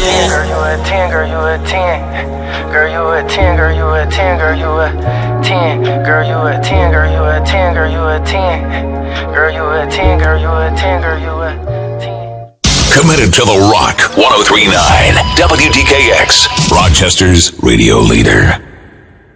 10. Girl, you a 10, girl, you a 10. Girl, you a 10, girl, you a 10, girl, you a 10. Girl, you a 10, girl, you a 10, girl, you a 10. Girl, you a 10, girl, you a 10, girl, you a 10. Committed to the Rock 103.9 WDKX, Rochester's radio leader.